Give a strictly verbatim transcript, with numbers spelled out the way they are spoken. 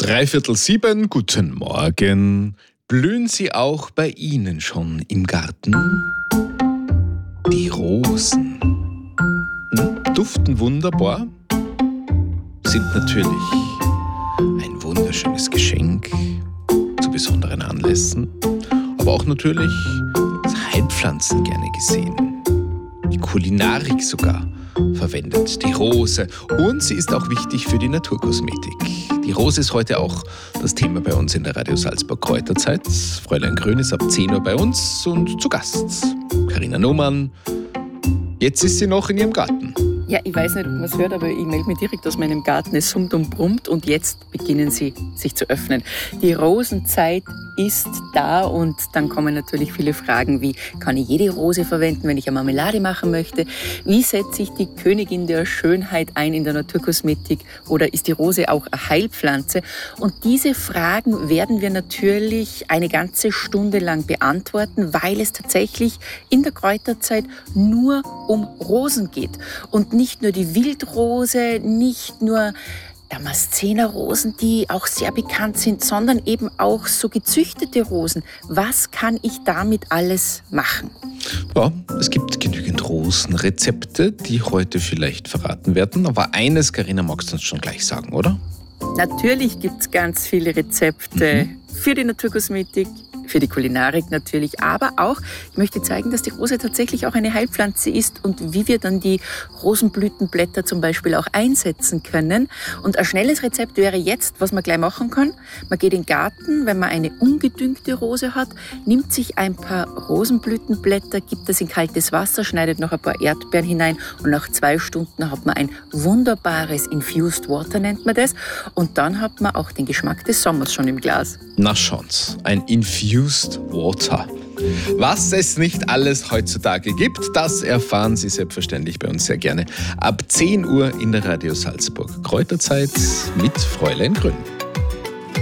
Dreiviertel sieben, guten Morgen. Blühen sie auch bei Ihnen schon im Garten? Die Rosen. Hm? Duften wunderbar, sind natürlich ein wunderschönes Geschenk zu besonderen Anlässen, aber auch natürlich als Heilpflanzen gerne gesehen. Die Kulinarik sogar verwendet die Rose und sie ist auch wichtig für die Naturkosmetik. Die Rose ist heute auch das Thema bei uns in der Radio Salzburg Kräuterzeit. Fräulein Grün ist ab zehn Uhr bei uns und zu Gast Carina Naumann. Jetzt ist sie noch in ihrem Garten. Ja, ich weiß nicht, ob man es hört, aber ich melde mich direkt aus meinem Garten. Es summt und brummt und jetzt beginnen sie sich zu öffnen. Die Rosenzeit ist da und dann kommen natürlich viele Fragen wie, kann ich jede Rose verwenden, wenn ich eine Marmelade machen möchte? Wie setze ich die Königin der Schönheit ein in der Naturkosmetik oder ist die Rose auch eine Heilpflanze? Und diese Fragen werden wir natürlich eine ganze Stunde lang beantworten, weil es tatsächlich in der Kräuterzeit nur um Rosen geht. Und nicht nur die Wildrose, nicht nur Damaszenerrosen, die auch sehr bekannt sind, sondern eben auch so gezüchtete Rosen. Was kann ich damit alles machen? Ja, es gibt genügend Rosenrezepte, die heute vielleicht verraten werden. Aber eines, Carina, magst du uns schon gleich sagen, oder? Natürlich gibt es ganz viele Rezepte mhm. für die Naturkosmetik, für die Kulinarik natürlich, aber auch, ich möchte zeigen, dass die Rose tatsächlich auch eine Heilpflanze ist und wie wir dann die Rosenblütenblätter zum Beispiel auch einsetzen können. Und ein schnelles Rezept wäre jetzt, was man gleich machen kann. Man geht in den Garten, wenn man eine ungedüngte Rose hat, nimmt sich ein paar Rosenblütenblätter, gibt das in kaltes Wasser, schneidet noch ein paar Erdbeeren hinein und nach zwei Stunden hat man ein wunderbares Infused Water, nennt man das. Und dann hat man auch den Geschmack des Sommers schon im Glas. Na schauen's, ein Infused Water. Was es nicht alles heutzutage gibt, das erfahren Sie selbstverständlich bei uns sehr gerne ab zehn Uhr in der Radio Salzburg Kräuterzeit mit Fräulein Grün.